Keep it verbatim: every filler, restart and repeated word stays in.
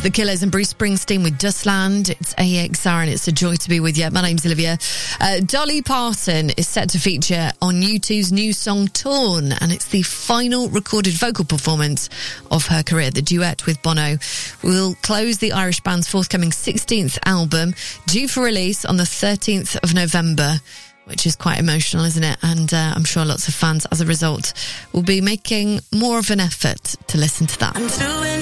The Killers and Bruce Springsteen with Dustland. It's A X R and it's a joy to be with you. My name's Olivia. Uh, Dolly Parton is set to feature on U two's new song Torn, and it's the final recorded vocal performance of her career. The duet with Bono will close the Irish band's forthcoming sixteenth album, due for release on the thirteenth of November, which is quite emotional, isn't it? And uh, I'm sure lots of fans, as a result, will be making more of an effort to listen to that.